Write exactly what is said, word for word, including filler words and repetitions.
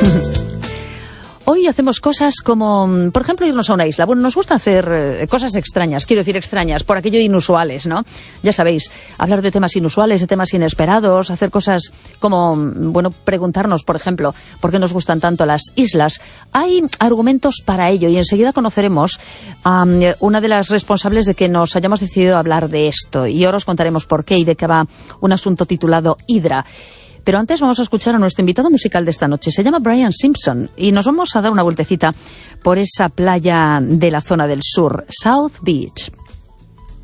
Hoy hacemos cosas como, por ejemplo, irnos a una isla. Bueno, nos gusta hacer eh, cosas extrañas, quiero decir extrañas, por aquello de inusuales, ¿no? Ya sabéis, hablar de temas inusuales, de temas inesperados, hacer cosas como, bueno, preguntarnos, por ejemplo, por qué nos gustan tanto las islas. Hay argumentos para ello y enseguida conoceremos a um, una de las responsables de que nos hayamos decidido hablar de esto. Y ahora os contaremos por qué y de qué va un asunto titulado Hydra. Pero antes vamos a escuchar a nuestro invitado musical de esta noche. Se llama Brian Simpson y nos vamos a dar una vueltecita por esa playa de la zona del sur, South Beach.